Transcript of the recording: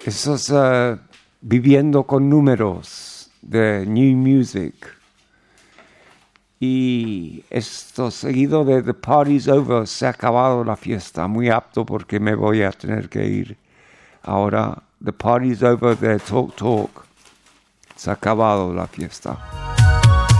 esos viviendo con números de New Music. Y esto seguido de The Party's Over, se ha acabado la fiesta. Muy apto porque me voy a tener que ir. Ahora, The Party's Over de Talk Talk. Se ha acabado la fiesta.